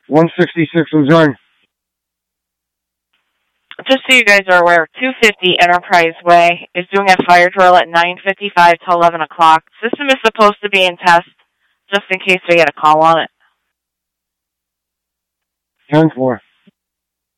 166 Missouri. Just so you guys are aware, 250 Enterprise Way is doing a fire drill at 9:55 to 11 o'clock. System is supposed to be in test, just in case we get a call on it. 10-4.